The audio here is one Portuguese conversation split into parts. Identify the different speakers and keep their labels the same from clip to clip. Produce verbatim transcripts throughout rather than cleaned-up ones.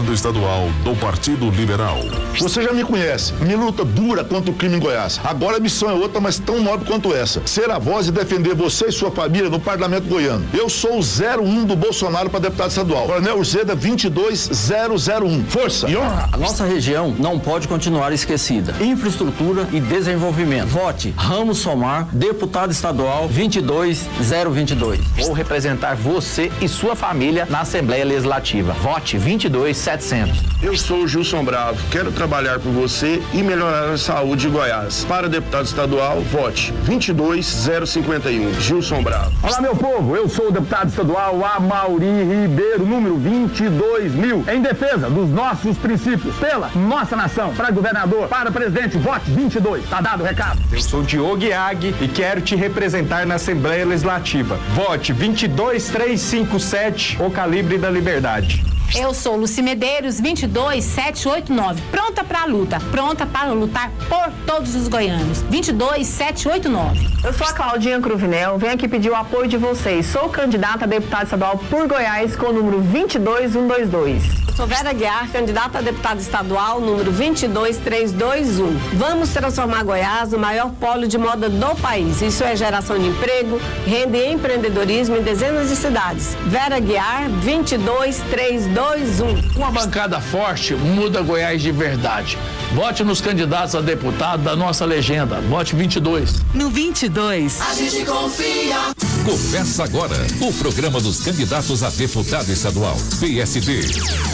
Speaker 1: deputado estadual do Partido Liberal.
Speaker 2: Você já me conhece, minha luta dura contra o crime em Goiás. Agora a missão é outra, mas tão nobre quanto essa. Ser a voz e defender você e sua família no Parlamento Goiano. Eu sou o zero um do Bolsonaro para deputado estadual. Coronel Urzeda vinte e dois zero zero um. Força e honra!
Speaker 3: A nossa região não pode continuar esquecida. Infraestrutura e desenvolvimento. Vote Ramos Somar, deputado estadual vinte e dois zero vinte e dois.
Speaker 4: Vou representar você e sua família na Assembleia Legislativa. Vote vinte e dois setecentos.
Speaker 5: Eu sou o Gilson Bravo. Quero trabalhar por você e melhorar a saúde de Goiás. Para deputado estadual, vote vinte e dois zero cinquenta e um. Gilson Bravo.
Speaker 6: Olá, meu povo. Eu sou o deputado estadual Amauri Ribeiro, número vinte e dois mil. Em defesa dos nossos princípios, pela nossa nação, para governador, para presidente, vote vinte e dois. Tá dado o recado.
Speaker 7: Eu sou Diogo Iag e quero te representar na Assembleia Legislativa. Vote vinte e dois três cinco sete, o calibre da liberdade.
Speaker 8: Eu sou Luci Medeiros, vinte e dois sete oito nove. Pronta para a luta, pronta para lutar por todos os goianos. vinte e dois sete oito nove.
Speaker 9: Eu sou a Claudinha Cruvinel, venho aqui pedir o apoio de vocês. Sou candidata a deputada estadual por Goiás com o número vinte e dois um dois dois.
Speaker 10: Eu sou Vera Guiar, candidata a deputada estadual, número vinte e dois três dois um. Vamos transformar Goiás no maior polo de moda do país. Isso é geração de emprego, renda e empreendedorismo em dezenas de cidades. Vera Guiar, vinte e dois três dois um.
Speaker 11: Uma bancada forte muda Goiás de verdade. Vote nos candidatos a deputado da nossa legenda. Vote vinte e dois.
Speaker 12: No vinte e dois.
Speaker 13: A gente confia.
Speaker 1: Começa agora o programa dos candidatos a deputado estadual. P S D.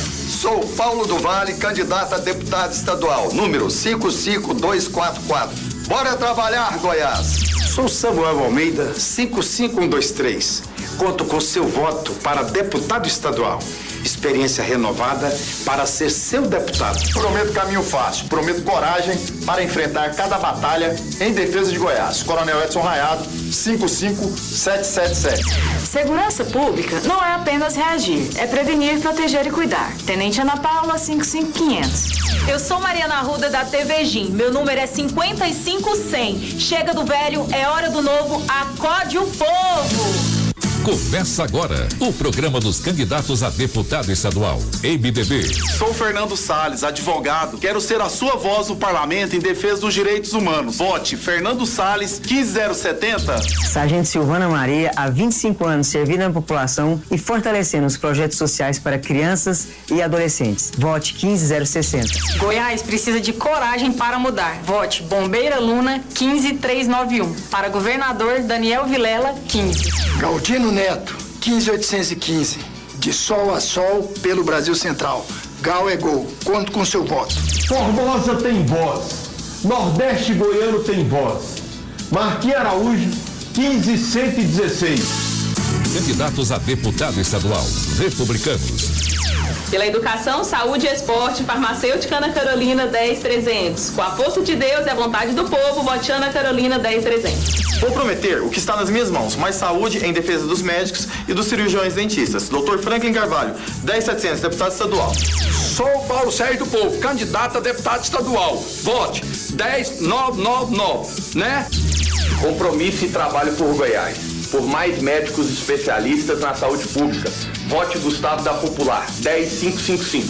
Speaker 14: Sou Paulo do Vale, candidato a deputado estadual, número cinco cinco dois quatro quatro. Bora trabalhar, Goiás!
Speaker 15: Sou Samuel Almeida, cinco cinco um dois três. Conto com seu voto para deputado estadual. Experiência renovada para ser seu deputado.
Speaker 16: Prometo caminho fácil, prometo coragem para enfrentar cada batalha em defesa de Goiás. Coronel Edson Raiado, cinco cinco sete sete sete.
Speaker 17: Segurança pública não é apenas reagir, é prevenir, proteger e cuidar. Tenente Ana Paula, cinco cinco quinhentos.
Speaker 18: Eu sou Mariana Arruda da T V G I M. Meu número é cinquenta e cinco cem. Chega do velho, é hora do novo. Acode o povo!
Speaker 1: Começa agora o programa dos candidatos a deputado estadual. M D B.
Speaker 19: Sou Fernando Salles, advogado. Quero ser a sua voz no parlamento em defesa dos direitos humanos. Vote Fernando Salles, quinze zero setenta.
Speaker 20: Sargento Silvana Maria, há vinte e cinco anos servindo a população e fortalecendo os projetos sociais para crianças e adolescentes. Vote quinze zero sessenta.
Speaker 17: Goiás precisa de coragem para mudar. Vote Bombeira Luna, quinze três nove um. Para governador Daniel Vilela, quinze.
Speaker 21: Galdino Neto, quinze oitocentos e quinze. De sol a sol pelo Brasil Central. Gal é gol. Conto com seu voto.
Speaker 22: Formosa tem voz. Nordeste Goiano tem voz. Marquinhos Araújo, quinze cento e dezesseis.
Speaker 1: Candidatos a deputado estadual. Republicanos.
Speaker 18: Pela educação, saúde e esporte, farmacêutica Ana Carolina, dez trezentos. Com a força de Deus e a vontade do povo, vote Ana Carolina, dez trezentos.
Speaker 19: Vou prometer o que está nas minhas mãos, mais saúde em defesa dos médicos e dos cirurgiões dentistas. doutor Franklin Carvalho, dez setecentos, deputado estadual.
Speaker 22: Sou Paulo Sérgio do Povo, candidato a deputado estadual. Vote dez nove nove nove, né?
Speaker 19: Compromisso e trabalho por Goiás. Por mais médicos especialistas na saúde pública. Vote Gustavo da Popular, dez cinco cinco cinco.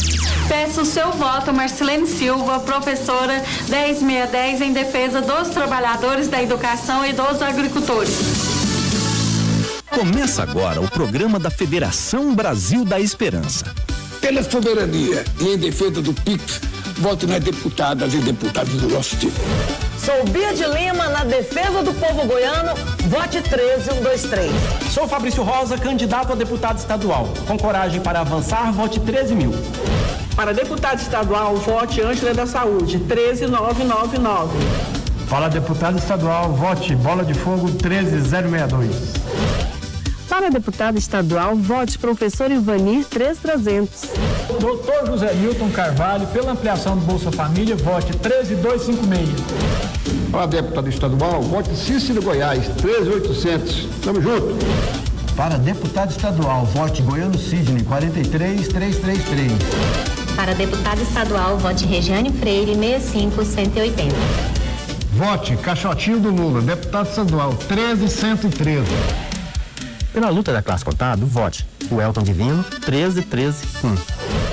Speaker 17: Peço o seu voto, Marcelene Silva, professora dez seiscentos e dez, em defesa dos trabalhadores da educação e dos agricultores.
Speaker 1: Começa agora o programa da Federação Brasil da Esperança.
Speaker 22: Pela soberania e em defesa do P I C, voto nas deputadas e deputados do nosso time.
Speaker 9: Sou Bia de Lima, na defesa do povo goiano, vote treze um dois três.
Speaker 23: Sou Fabrício Rosa, candidato a deputado estadual. Com coragem para avançar, vote treze mil.
Speaker 9: Para deputado estadual, vote Ângela da Saúde, treze nove nove nove.
Speaker 22: Para deputado estadual, vote Bola de Fogo, treze zero sessenta e dois.
Speaker 9: Para deputado estadual, vote professor Ivanir, treze trezentos.
Speaker 22: doutor José Milton Carvalho, pela ampliação do Bolsa Família, vote treze dois cinco seis.
Speaker 16: Para deputado estadual, vote Cícero Goiás, treze oitocentos. Tamo junto.
Speaker 22: Para deputado estadual, vote Goiano Sidney, quarenta e três trezentos e trinta e três.
Speaker 24: Para deputado estadual, vote Regiane Freire, sessenta e cinco cento e oitenta.
Speaker 22: Vote Caixotinho do Lula, deputado estadual, treze cento e treze.
Speaker 3: Pela luta da classe contábil, vote o Elton Divino, treze treze um.